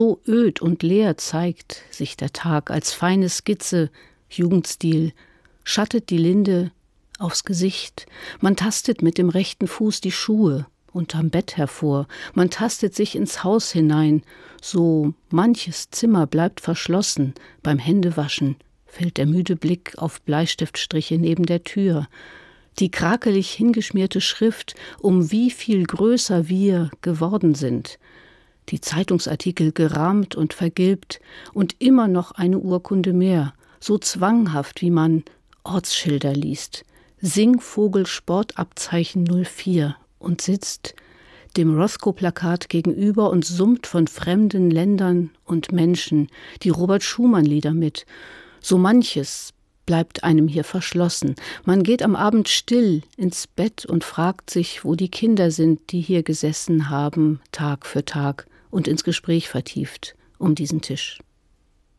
So öd und leer zeigt sich der Tag als feine Skizze, Jugendstil, schattet die Linde aufs Gesicht, man tastet mit dem rechten Fuß die Schuhe unterm Bett hervor, man tastet sich ins Haus hinein, so manches Zimmer bleibt verschlossen, beim Händewaschen fällt der müde Blick auf Bleistiftstriche neben der Tür, die krakelig hingeschmierte Schrift, um wie viel größer wir geworden sind, die Zeitungsartikel gerahmt und vergilbt und immer noch eine Urkunde mehr, so zwanghaft, wie man Ortsschilder liest. Singvogel Sportabzeichen 04 und sitzt dem Rothko-Plakat gegenüber und summt von fremden Ländern und Menschen die Robert-Schumann-Lieder mit. So manches bleibt einem hier verschlossen. Man geht am Abend still ins Bett und fragt sich, wo die Kinder sind, die hier gesessen haben, Tag für Tag und ins Gespräch vertieft um diesen Tisch.